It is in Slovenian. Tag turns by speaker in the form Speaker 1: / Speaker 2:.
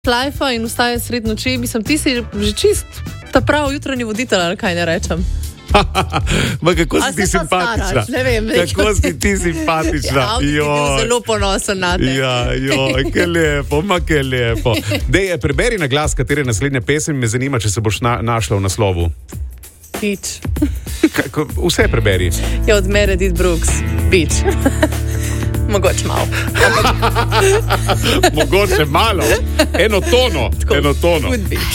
Speaker 1: Lajfa in vstaje sred noči, mislim, ti si že čist ta prav jutranji voditelj, ali kaj ne rečem.
Speaker 2: Ma kako si ti simpatična?
Speaker 1: Staraš, ne vem,
Speaker 2: kako si ti simpatična?
Speaker 1: Ja, bi bil zelo ponosen na te.
Speaker 2: Ja, kaj lepo. Dej, preberi na glas, katere naslednje pesem, me zanima, če se boš našla v naslovu.
Speaker 1: Beach.
Speaker 2: Vse preberi.
Speaker 1: Je od Meredith Brooks. Beach. Mogoče malo.
Speaker 2: Mogoče malo. Eno tono.
Speaker 1: Could be.